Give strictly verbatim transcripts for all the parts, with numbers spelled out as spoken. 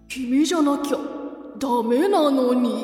君じゃなきゃダメなのに。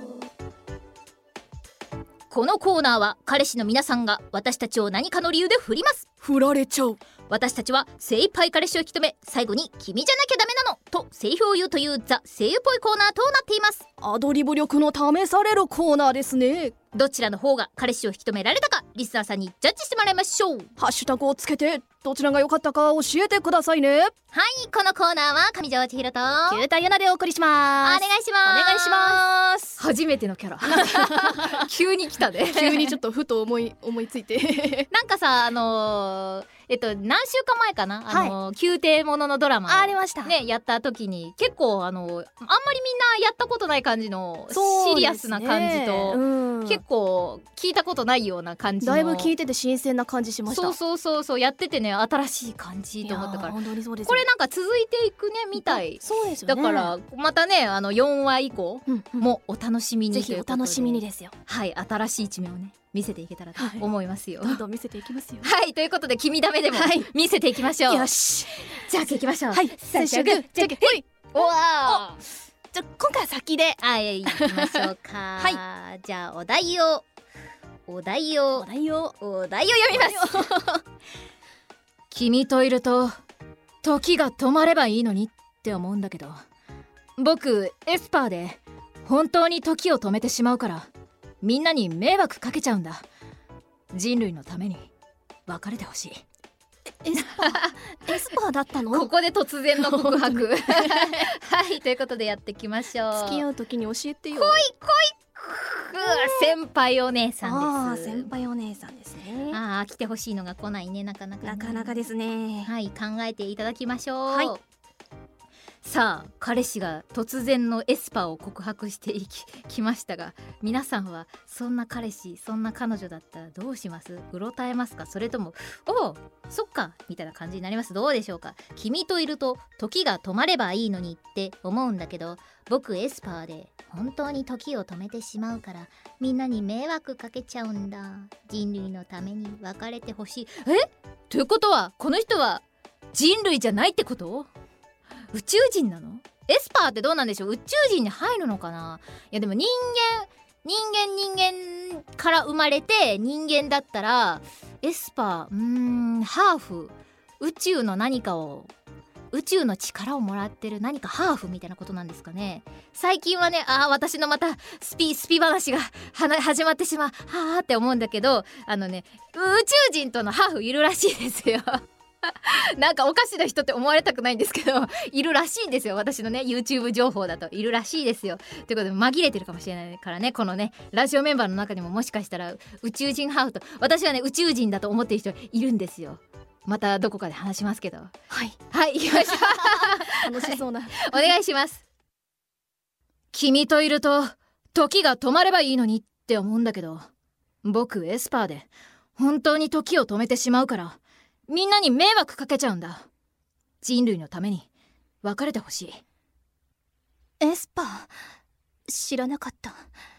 このコーナーは彼氏の皆さんが私たちを何かの理由で振ります。 振られちゃう。 私たちは精一杯彼氏を引き止め、最後に君じゃなきゃダメなのとセリフを言うというザ・声優っぽいコーナーとなっています。 アドリブ力の試されるコーナーですね。 どちらの方が彼氏を引き止められたか、リスナーさんにジャッジしてもらいましょう。 ハッシュタグをつけてどちらが良かったか教えてくださいね。 はい、このコーナーは上条千尋と九太ゆなでお送りします。 お願いします。 お願いします。 初めてのキャラ急に来たね急にちょっとふと思い思いついてなんかさ、あのー、えっと何週間前かな、あのー、宮廷もののドラマありましたね、やった時に結構あのー、あんまりみんなやったことない感じのシリアスな感じと、うん、結構聞いたことないような感じの、 だいぶ聞いてて新鮮な感じしました。 そうそうそうそう、やっててね、新しい感じと思ったから、 本当にそうです。 これなんか続いていくねみたい。 そうですよね。 だからまたね、あのよんわ以降もお楽しみに、 ぜひお楽しみにですよ。 はい、新しい一面をね見せていけたらと思いますよ、 はい、どんどん見せていきますよ。 はい、ということで君ダメでも見せていきましょう。 よし、 じゃあ行きましょう。 はい、最初グーじゃんけんほい。 おわー、 じゃあ今回は先ではい、行きましょうかはい、じゃあお題をお題をお題をお題を読みます君といると時が止まればいいのにって思うんだけど、僕エスパーで本当に時を止めてしまうからみんなに迷惑かけちゃうんだ。人類のために別れてほしい。 エスパーエスパーだったの？ ここで突然の告白はい、ということでやっていきましょう。 付き合う時に教えてよ。 来い来い先輩お姉さんです。 あ、先輩お姉さんですね。 ああ、来てほしいのが来ないね、なかなか、ね、 なかなかですね。 はい、考えていただきましょう。 はい、 さあ、彼氏が突然のエスパーを告白していききましたが、皆さんはそんな彼氏、そんな彼女だったらどうします？うろたえますか？それともおうそっかみたいな感じになります？どうでしょうか？君といると時が止まればいいのにって思うんだけど、僕エスパーで本当に時を止めてしまうからみんなに迷惑かけちゃうんだ。人類のために別れてほしい。え？ということはこの人は人類じゃないってこと？宇宙人なの？エスパーってどうなんでしょう？宇宙人に入るのかな？いやでも人間人間人間から生まれて人間だったらエスパー、うーん、ハーフ、宇宙の何かを、宇宙の力をもらってる何かハーフみたいなことなんですかね。最近はね、あー私のまたスピスピ話がはな始まってしまうはーって思うんだけど、あのね、宇宙人とのハーフいるらしいですよなんかおかしな人って思われたくないんですけどいるらしいんですよ。私のね YouTube 情報だといるらしいですよ。ということで紛れてるかもしれないからね、このねラジオメンバーの中にももしかしたら宇宙人ハーフと、私はね宇宙人だと思ってる人いるんですよ。またどこかで話しますけど、 はいはい、行きましょう楽しそうな、 はい、お願いします。君といると時が止まればいいのにって思うんだけど、僕エスパーで本当に時を止めてしまうからみんなに迷惑かけちゃうんだ。人類のために別れてほしい。 エスパー知らなかった。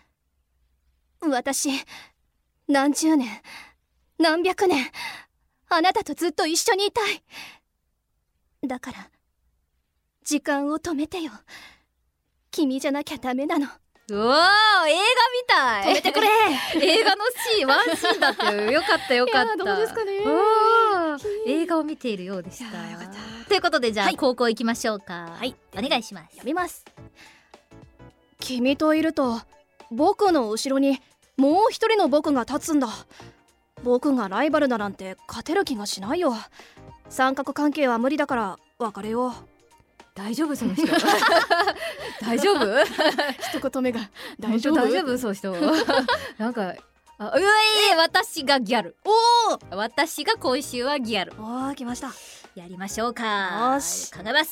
私何十年何百年あなたとずっと一緒にいたい。だから時間を止めてよ。君じゃなきゃダメなの。 うわー、映画みたい。 止めてくれ映画のシーン、ワンシーンだってよかったよかった。 どうですかね。 映画を見ているようでした。 よかった。 ということでじゃあ、はい、高校行きましょうか。 はい、 お願いします。 読みます。君といると僕の後ろにもう一人の僕が立つんだ。僕がライバルだなんて勝てる気がしないよ。三角関係は無理だから別れよう。 大丈夫その人大丈夫一言目が大丈夫大丈夫その人なんか、あ、うえー、私がギャル。 おお、 私が今週はギャル。 おー、来ました。 やりましょうか。 よし、 考えます。